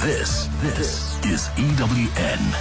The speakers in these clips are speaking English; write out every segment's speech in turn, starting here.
This is EWN.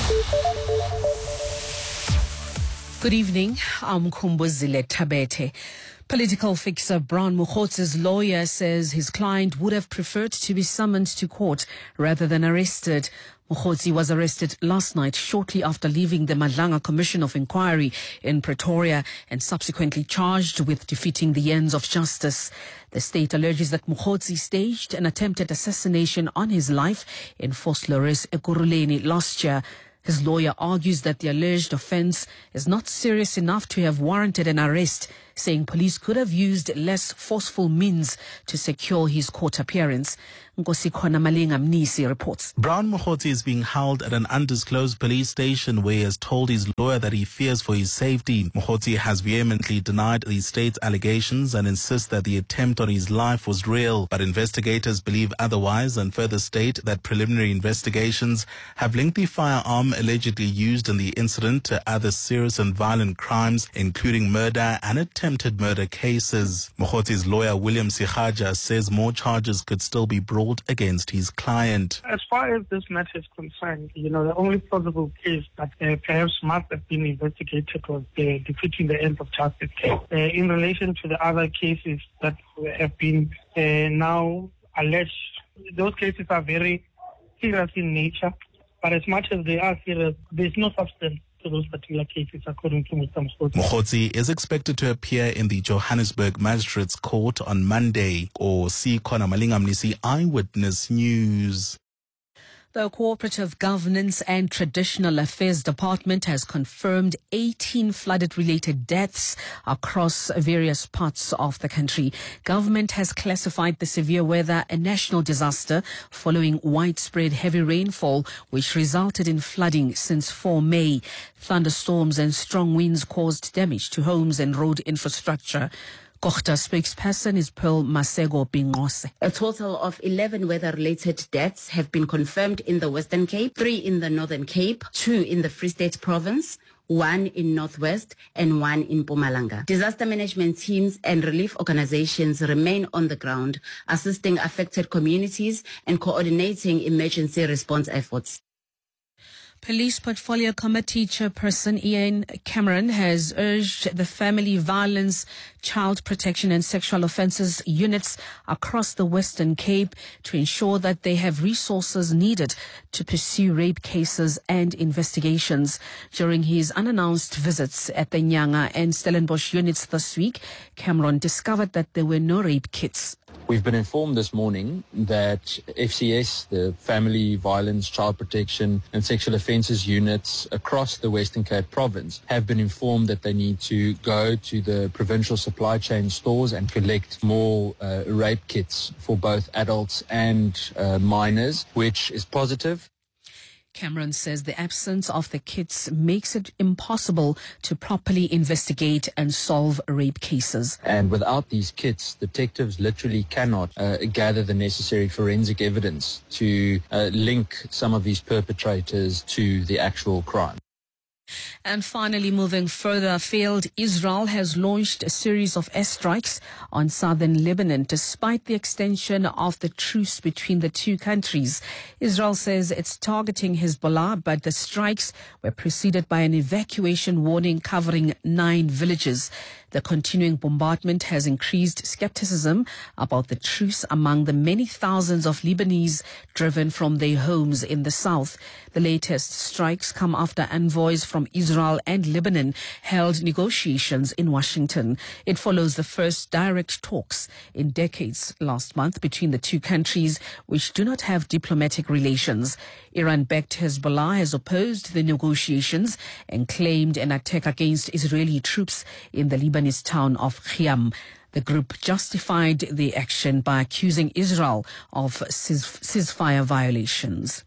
Good evening. I'm Kumbuzile Tabete. Political fixer Brown Mokgotse's lawyer says his client would have preferred to be summoned to court rather than arrested. Mokgotse was arrested last night shortly after leaving the Madlanga Commission of Inquiry in Pretoria and subsequently charged with defeating the ends of justice. The state alleges that Mokgotse staged an attempted assassination on his life in Vosloorus, Ekurhuleni last year. His lawyer argues that the alleged offence is not serious enough to have warranted an arrest, saying police could have used less forceful means to secure his court appearance. Nkosikhona Malinga Mnisi reports. Brown Mokgotse is being held at an undisclosed police station where he has told his lawyer that he fears for his safety. Mokgotse has vehemently denied the state's allegations and insists that the attempt on his life was real, but investigators believe otherwise and further state that preliminary investigations have linked the firearm allegedly used in the incident to other serious and violent crimes, including murder and attempted murder cases. Mokgotse's lawyer William Sikhaja says more charges could still be brought against his client. As far as this matter is concerned, the only plausible case that perhaps must have been investigated was the defeating the ends of justice case. In relation to the other cases that have been now alleged, those cases are very serious in nature, but as much as they are serious, there's no substance to those particular cases, according to Mr. Mokgotse. Mokgotse is expected to appear in the Johannesburg Magistrates Court on Monday. Nkosikhona Malinga Mnisi, Eyewitness News. The Cooperative Governance and Traditional Affairs Department has confirmed 18 flooded-related deaths across various parts of the country. Government has classified the severe weather a national disaster following widespread heavy rainfall, which resulted in flooding since 4 May. Thunderstorms and strong winds caused damage to homes and road infrastructure. Kochta spokesperson is Pearl Masego Bingose. A total of 11 weather-related deaths have been confirmed in the Western Cape, 3 in the Northern Cape, 2 in the Free State Province, 1 in Northwest, and 1 in Mpumalanga. Disaster management teams and relief organizations remain on the ground, assisting affected communities and coordinating emergency response efforts. Police Portfolio Committee Chairperson Ian Cameron has urged the Family Violence, Child Protection and Sexual Offences units across the Western Cape to ensure that they have resources needed to pursue rape cases and investigations. During his unannounced visits at the Nyanga and Stellenbosch units this week, Cameron discovered that there were no rape kits. We've been informed this morning that FCS, the Family Violence, Child Protection and Sexual Offences units across the Western Cape province have been informed that they need to go to the provincial supply chain stores and collect more rape kits for both adults and minors, which is positive. Cameron says the absence of the kits makes it impossible to properly investigate and solve rape cases. And without these kits, detectives literally cannot gather the necessary forensic evidence to link some of these perpetrators to the actual crime. And finally, moving further afield, Israel has launched a series of airstrikes on southern Lebanon despite the extension of the truce between the two countries. Israel says it's targeting Hezbollah, but the strikes were preceded by an evacuation warning covering 9 villages. The continuing bombardment has increased skepticism about the truce among the many thousands of Lebanese driven from their homes in the south. The latest strikes come after envoys from Israel and Lebanon held negotiations in Washington. It follows the first direct talks in decades last month between the two countries, which do not have diplomatic relations. Iran-backed Hezbollah has opposed the negotiations and claimed an attack against Israeli troops in the Lebanese town of Khiam. The group justified the action by accusing Israel of ceasefire violations.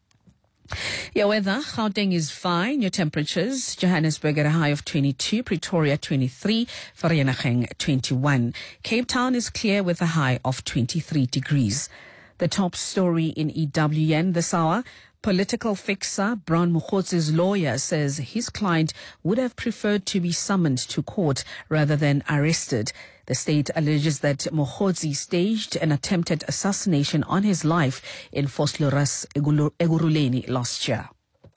Your weather, Gauteng is fine. Your temperatures, Johannesburg at a high of 22, Pretoria 23, Vereeniging 21. Cape Town is clear with a high of 23 degrees. The top story in EWN this hour. Political fixer Brown Mokgotse's lawyer says his client would have preferred to be summoned to court rather than arrested. The state alleges that Mokgotsi staged an attempted assassination on his life in Vosloorus, Ekurhuleni last year.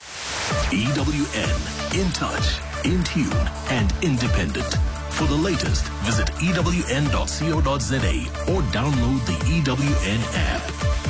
EWN, in touch, in tune, and independent. For the latest, visit ewn.co.za or download the EWN app.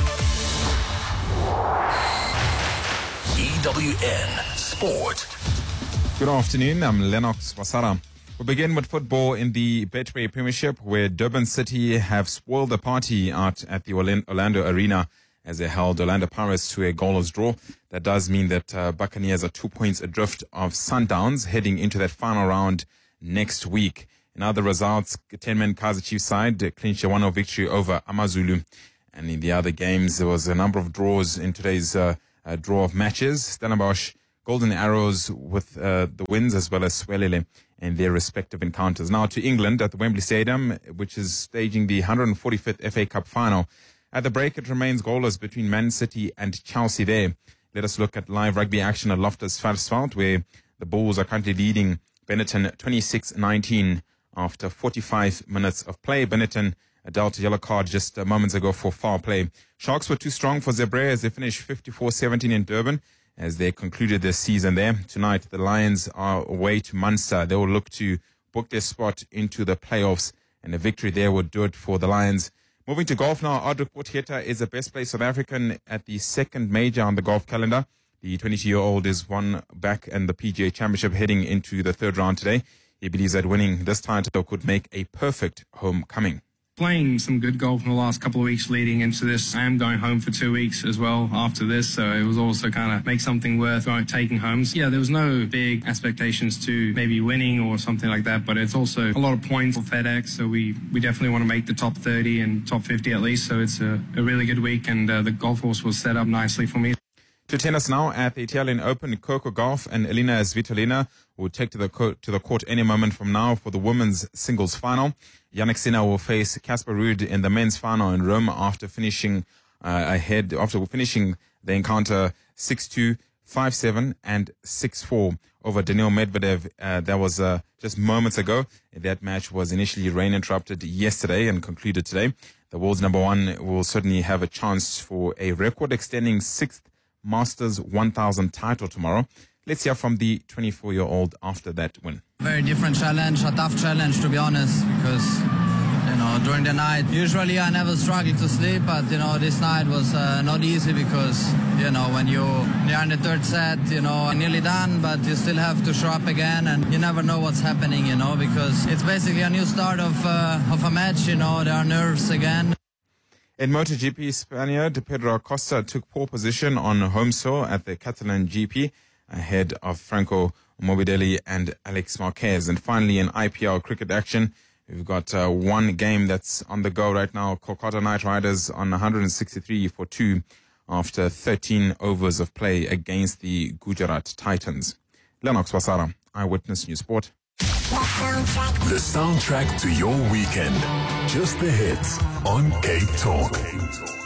EWN Sport. Good afternoon, I'm Lennox Wasara. We'll begin with football in the Betway Premiership, where Durban City have spoiled the party out at the Orlando Arena as they held Orlando Pirates to a goalless draw. That does mean that Buccaneers are 2 points adrift of Sundowns heading into that final round next week. In other results, 10-man Kaizer Chiefs side clinched a 1-0 victory over Amazulu. And in the other games, there was a number of draws in today's draw of matches. Stellenbosch, Golden Arrows with the wins, as well as Swelele and their respective encounters. Now to England at the Wembley Stadium, which is staging the 145th FA Cup final. At the break, it remains goalless between Man City and Chelsea there. Let us look at live rugby action at Loftus Versfeld, where the Bulls are currently leading Benetton 26-19 after 45 minutes of play. Benetton dealt a yellow card just moments ago for foul play. Sharks were too strong for Zebre as they finished 54-17 in Durban as they concluded their season there. Tonight, the Lions are away to Munster. They will look to book their spot into the playoffs, and a victory there would do it for the Lions. Moving to golf now, Arduk Potgieter is the best placed South African at the second major on the golf calendar. The 22-year-old is one back in the PGA Championship heading into the third round today. He believes that winning this title could make a perfect homecoming. Playing some good golf in the last couple of weeks leading into this. I am going home for 2 weeks as well after this, so it was also kind of make something worth taking home. So yeah, there was no big expectations to maybe winning or something like that, but it's also a lot of points for FedEx, so we definitely want to make the top 30 and top 50 at least, so it's a really good week, and the golf course was set up nicely for me. To tennis now at the Italian Open, Coco Gauff and Elina Svitolina will take to the court any moment from now for the women's singles final. Jannik Sinner will face Casper Ruud in the men's final in Rome after finishing the encounter 6-2, 5-7 and 6-4 over Daniil Medvedev. That was just moments ago. That match was initially rain interrupted yesterday and concluded today. The world's number one will certainly have a chance for a record-extending 6th Masters 1000 title tomorrow. Let's hear from the 24-year-old after that win. Very different challenge, a tough challenge to be honest, because during the night, usually I never struggle to sleep, but this night was not easy because when you're in the third set, nearly done, but you still have to show up again, and you never know what's happening, because it's basically a new start of a match. There are nerves again. In MotoGP, Spaniard Pedro Acosta took pole position on home soil at the Catalan GP ahead of Franco Morbidelli and Alex Marquez. And finally, in IPL cricket action, we've got one game that's on the go right now. Kolkata Knight Riders on 163 for 2 after 13 overs of play against the Gujarat Titans. Lennox Wasara, Eyewitness News Sport. The soundtrack to your weekend. Just the hits on Cape Talk.